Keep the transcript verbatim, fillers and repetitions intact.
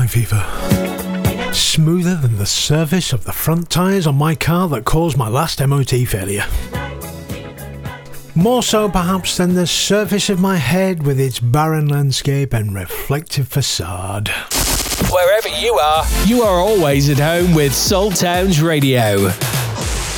high fever. Smoother than the surface of the front tyres on my car that caused my last M O T failure. More so perhaps than the surface of my head with its barren landscape and reflective facade. Wherever you are, you are always at home with Soul Towns Radio.